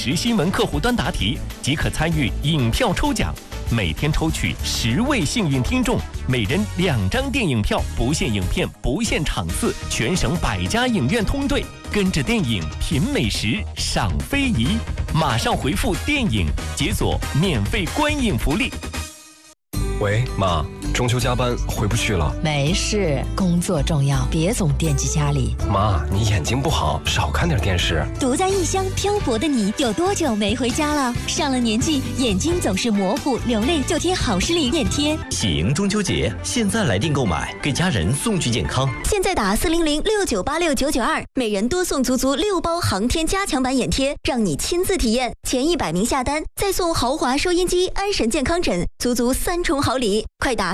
实新闻客户端答题，即可参与影票抽奖。每天抽取10位幸运听众，每人2张电影票，不限影片，不限场次，全省100家影院通兑，跟着电影品美食，赏非遗。马上回复电影，解锁免费观影福利。 喂，妈，中秋加班回不去了。 没事，工作重要，别总惦记家里。 妈，你眼睛不好，少看点电视。 独在异乡漂泊的你，有多久没回家了？上了年纪，眼睛总是模糊流泪，就贴好视力眼贴。 喜迎中秋节，现在来电购买，给家人送去健康。 现在打40069869992，每人多送足6包航天加强版眼贴，让你亲自体验。前100名下单，再送豪华收音机、安神健康枕，足3重好礼。快打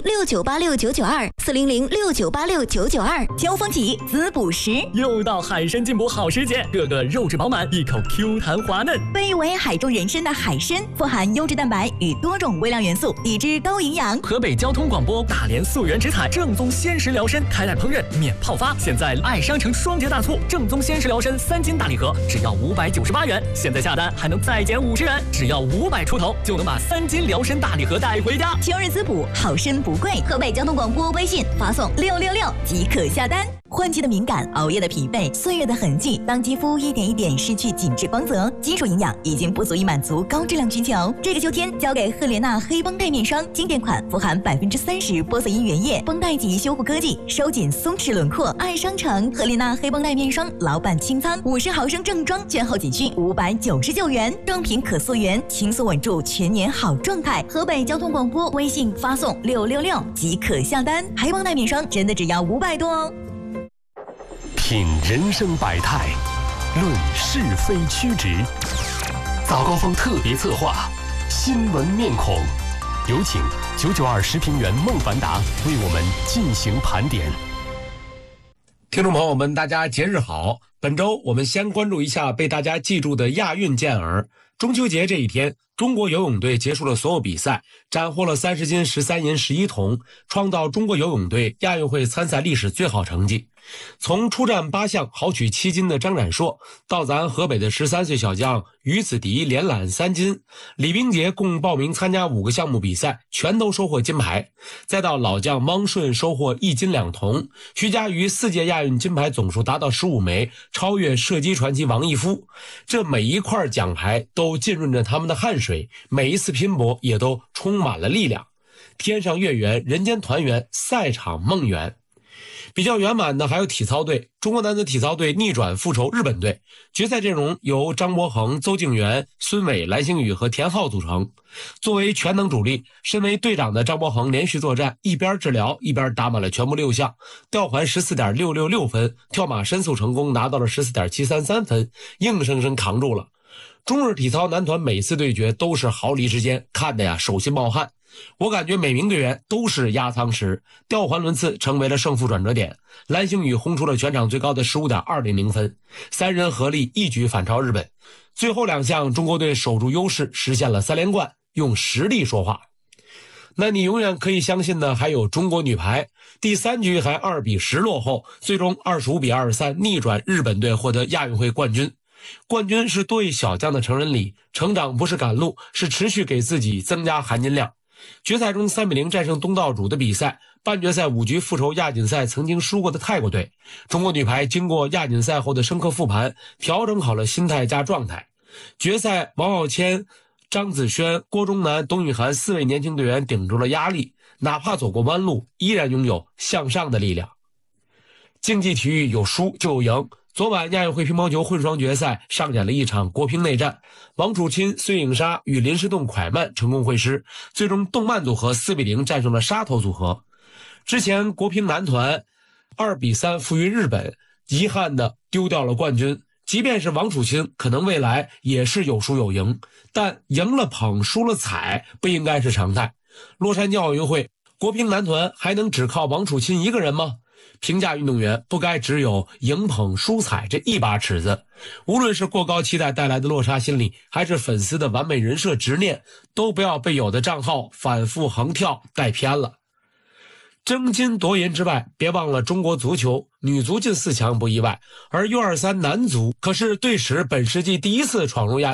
400698699240069869992。秋风起，滋补时， 又到海参进补好时节，个个肉质饱满，一口 Q 弹滑嫩。 被誉为海中人参的海参，富含优质蛋白与多种微量元素，抵制高营养。 河北交通广播大连溯源直采正宗鲜食疗参，开袋烹饪免泡发。现在爱商城双节大促，正宗鲜食疗参3斤大礼盒只要598元，现在下单还能再减50元，只要500出头就能把3斤疗参大礼盒带回家。 秋日滋补，好参不贵。河北交通广播微信发送666即可下单。换季的敏感，熬夜的疲惫，岁月的痕迹，当肌肤一点一点失去紧致光泽，基础营养已经不足以满足高质量需求。这个秋天，交给赫莲娜黑绷带面霜，经典款，富含30%玻色因原液，绷带级修护科技，收紧松弛轮廓。爱商城赫莲娜黑绷带面霜，老板清仓，50毫升正装，券后仅需599元，正品可溯源，轻松稳住全年好状态。河北交通广播微信发送666即可下单，黑绷带面霜真的只要500多哦。 品人生百态，论是非曲直。早高峰特别策划，新闻面孔，有请992时评员孟凡达为我们进行盘点。 听众朋友们，大家节日好！本周我们先关注一下被大家记住的亚运健儿。中秋节这一天，中国游泳队结束了所有比赛，斩获了30金、13银、11铜，创造中国游泳队亚运会参赛历史最好成绩。从出战8项豪取7金的张展硕，到咱河北的13岁小将于子迪连揽3金，李冰洁共报名参加5个项目比赛，全都收获金牌，再到老将汪顺收获1金2铜，徐嘉余4届亚运金牌总数达到15枚，超越射击传奇王义夫。这每一块奖牌都浸润着他们的汗水，每一次拼搏也都充满了力量。天上月圆，人间团圆，赛场梦圆。比较圆满的还有体操队，中国男子体操队逆转复仇日本队，决赛阵容由张伯恒、邹敬园、孙伟、蓝星宇和田浩组成。作为全能主力，身为队长的张伯恒连续作战，一边治疗一边打满了全部6项，吊环14.666分，跳马申诉成功拿到了14.733分，硬生生扛住了。中日体操男团每次对决都是毫厘之间，看得呀手心冒汗。我感觉每名队员都是压舱石，吊环轮次成为了胜负转折点。蓝星宇轰出了全场最高的15.200分，3人合力一举反超日本。最后2项中国队守住优势，实现了3连冠，用实力说话。那你永远可以相信的还有中国女排，第3局还2比10落后，最终25比23逆转日本队，获得亚运会冠军。冠军是多位小将的成人礼，成长不是赶路，是持续给自己增加含金量。决赛中3比0战胜东道主的比赛，半决赛5局复仇亚锦赛曾经输过的泰国队。中国女排经过亚锦赛后的深刻复盘，调整好了心态加状态。决赛王傲谦、张子萱、郭钟南、董雨涵4位年轻队员顶住了压力，哪怕走过弯路，依然拥有向上的力量。竞技体育有输就有赢。昨晚亚运会乒乓球混双决赛上演了一场国乒内战，王楚钦、孙颖莎与林诗栋、蒯曼成功会师，最终动漫组合4比0战胜了沙头组合。之前国乒男团2比3负于日本，遗憾的丢掉了冠军。即便是王楚钦，可能未来也是有输有赢，但赢了捧，输了踩，不应该是常态。洛杉矶奥运会，国乒男团还能只靠王楚钦一个人吗？评价运动员不该只有赢捧输踩这一把尺子，无论是过高期待带来的落差心理，还是粉丝的完美人设执念，都不要被有的账号反复横跳带偏了。争金夺银之外，别忘了中国足球女足进4强不意外，而 U23 男足可是队史本世纪第一次闯入亚